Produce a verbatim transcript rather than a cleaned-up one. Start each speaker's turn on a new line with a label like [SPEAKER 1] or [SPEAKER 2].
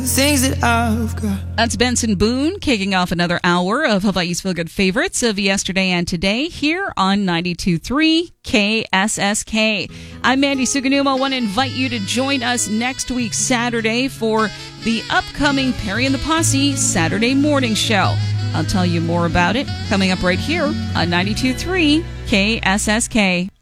[SPEAKER 1] things that I've got.
[SPEAKER 2] That's Benson Boone kicking off another hour of Hawaii's Feel Good favorites of yesterday and today here on ninety-two point three K S S K. I'm Mandy Suganuma. I want to invite you to join us next week, Saturday, for the upcoming Perry and the Posse Saturday morning show. I'll tell you more about it coming up right here on ninety-two point three K S S K.